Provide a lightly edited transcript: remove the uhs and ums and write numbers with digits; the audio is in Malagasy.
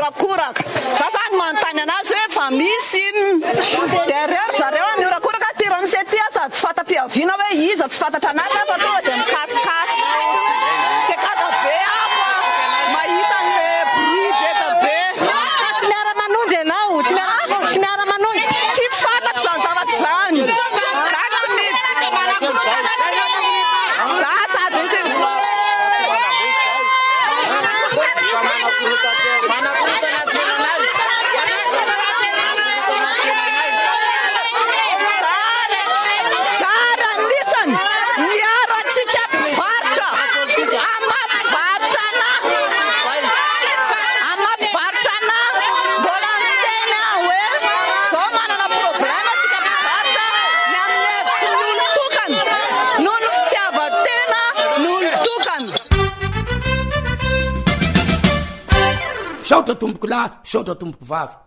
miorakoraka za zany manontany anazy hoe fa misy derrière zareo miorakoraka ty ramosy ty sady tsy fata-piaviana hoe iza tsy fantatra anaty fa tonga de mikasikasy de kakabe apo mahita le bruit beka be tsy miara-manonjy ianao tsy miara-manonjy tsy fantatra zany zavatra zany za tsy mety za sady saotra tomboko lahy saotra tomboko vavy